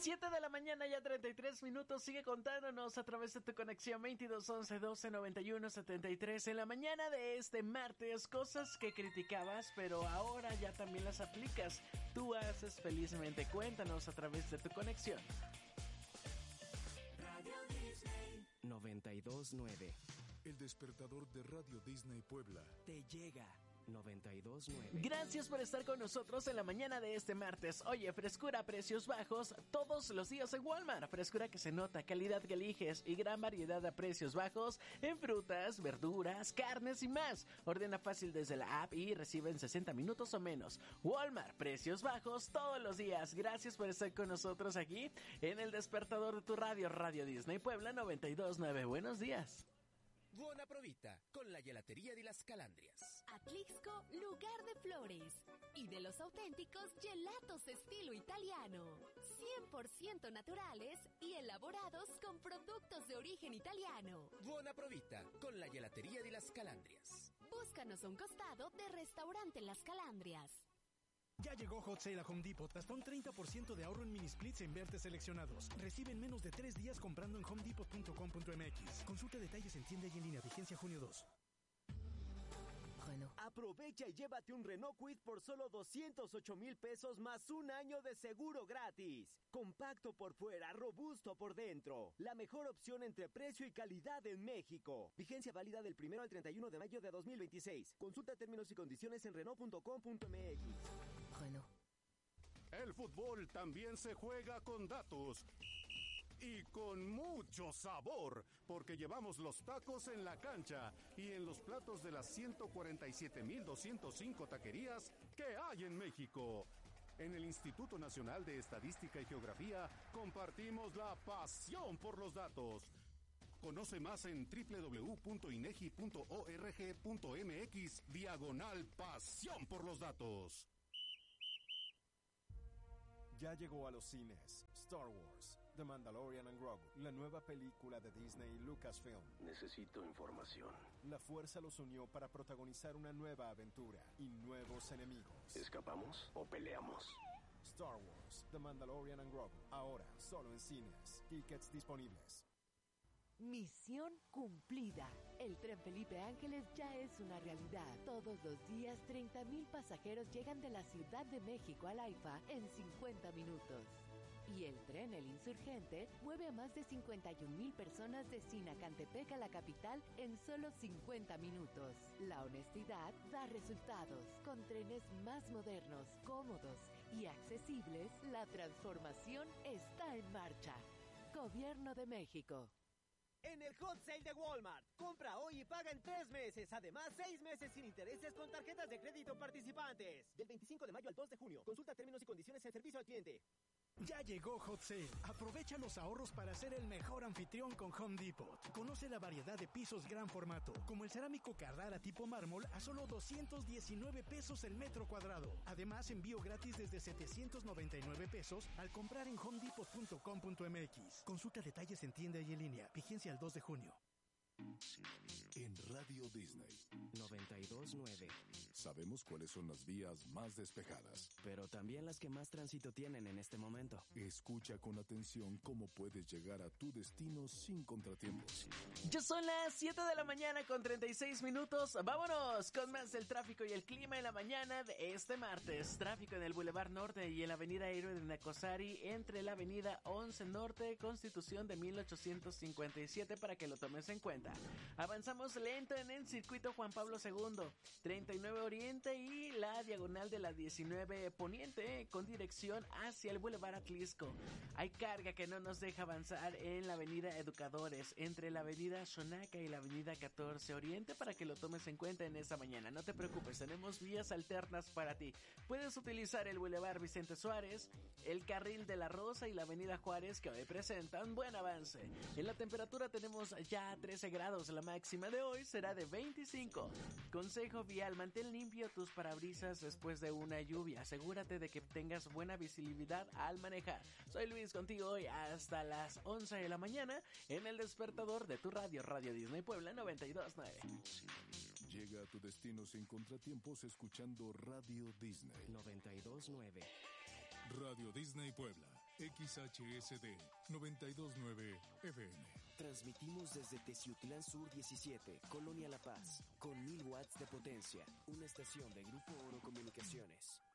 7 de la mañana, ya 33 minutos. Sigue contándonos a través de tu conexión 2211 12 91 73. En la mañana de este martes, cosas que criticabas, pero ahora ya también las aplicas. Tú haces felizmente. Cuéntanos a través de tu conexión. Radio Disney 92.9. El despertador de Radio Disney Puebla Te llega 92.9. Gracias por estar con nosotros en la mañana de este martes. Oye, frescura a precios bajos todos los días en Walmart. Frescura que se nota, calidad que eliges y gran variedad a precios bajos en frutas, verduras, carnes y más. Ordena fácil desde la app y recibe en 60 minutos o menos. Walmart, precios bajos todos los días. Gracias por estar con nosotros aquí en el despertador de tu radio, Radio Disney Puebla 92.9. Buenos días. Buona provita con la gelatería de las Calandrias. Atlixco, lugar de flores y de los auténticos gelatos estilo italiano. 100% naturales y elaborados con productos de origen italiano. Buona provita con la gelatería de las Calandrias. Búscanos a un costado de Restaurante Las Calandrias. Ya llegó Hot Sale a Home Depot. Hasta un 30% de ahorro en mini splits en vertes seleccionados. Recibe en menos de 3 días comprando en homedepot.com.mx. Consulta detalles en tienda y en línea. Vigencia junio 2. Renault. Aprovecha y llévate un Renault Kwid por solo 208,000 pesos más un año de seguro gratis. Compacto por fuera, robusto por dentro. La mejor opción entre precio y calidad en México. Vigencia válida del 1 al 31 de mayo de 2026. Consulta términos y condiciones en Renault.com.mx. Renault. El fútbol también se juega con datos. Y con mucho sabor, porque llevamos los tacos en la cancha y en los platos de las 147,205 taquerías que hay en México. En el Instituto Nacional de Estadística y Geografía compartimos la pasión por los datos. Conoce más en www.inegi.org.mx/pasión por los datos. Ya llegó a los cines Star Wars, The Mandalorian and Grogu, la nueva película de Disney y Lucasfilm. Necesito información. La fuerza los unió para protagonizar una nueva aventura y nuevos enemigos. ¿Escapamos o peleamos? Star Wars, The Mandalorian and Grogu, ahora solo en cines. Tickets disponibles. Misión cumplida. El tren Felipe Ángeles ya es una realidad. Todos los días 30,000 pasajeros llegan de la Ciudad de México al AIFA en 50 minutos. Y el tren El Insurgente mueve a más de 51,000 personas de Sinacantepec a la capital en solo 50 minutos. La honestidad da resultados. Con trenes más modernos, cómodos y accesibles, la transformación está en marcha. Gobierno de México. En el Hot Sale de Walmart, compra hoy y paga en 3 meses. Además, 6 meses sin intereses con tarjetas de crédito participantes. Del 25 de mayo al 2 de junio. Consulta términos y condiciones en servicio al cliente. Ya llegó Hot Sale. Aprovecha los ahorros para ser el mejor anfitrión con Home Depot. Conoce la variedad de pisos gran formato, como el cerámico Carrara tipo mármol a solo 219 pesos el metro cuadrado. Además, envío gratis desde 799 pesos al comprar en homedepot.com.mx. Consulta detalles en tienda y en línea. Vigencia al 2 de junio. En Radio Disney 92.9. Sabemos cuáles son las vías más despejadas, pero también las que más tránsito tienen en este momento. Escucha con atención cómo puedes llegar a tu destino sin contratiempos. Ya son las 7 de la mañana con 36 minutos. Vámonos con más del tráfico y el clima en la mañana de este martes. Tráfico en el Boulevard Norte y en la Avenida Héroe de Nacosari, entre la Avenida 11 Norte, Constitución de 1857, para que lo tomes en cuenta. Avanzamos lento en el circuito Juan Pablo II, 39 Oriente y la diagonal de la 19 Poniente con dirección hacia el Boulevard Atlixco. Hay carga que no nos deja avanzar en la Avenida Educadores, entre la Avenida Xonaca y la Avenida 14 Oriente, para que lo tomes en cuenta en esta mañana. No te preocupes, tenemos vías alternas para ti. Puedes utilizar el Boulevard Vicente Suárez, el carril de la Rosa y la Avenida Juárez, que hoy presentan buen avance. En la temperatura tenemos ya 13 grados, la máxima de hoy será de 25. Consejo vial: mantén limpio tus parabrisas después de una lluvia. Asegúrate de que tengas buena visibilidad al manejar. Soy Luis, contigo hoy hasta las 11 de la mañana en el despertador de tu radio, Radio Disney Puebla 92.9. Llega a tu destino sin contratiempos escuchando Radio Disney 92.9. Radio Disney Puebla. XHSD 929 FM. Transmitimos desde Teciutlán Sur 17, Colonia La Paz, con 1000 watts de potencia. Una estación de Grupo Oro Comunicaciones.